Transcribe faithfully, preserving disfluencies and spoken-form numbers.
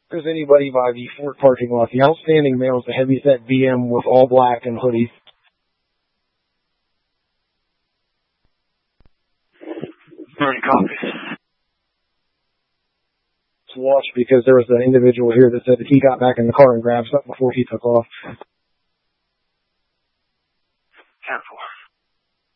If there's anybody by the Ford parking lot, the outstanding male is a heavyset B M with all black and hoodie. Thirty copies. To watch because there was an individual here that said that he got back in the car and grabbed something before he took off. Careful.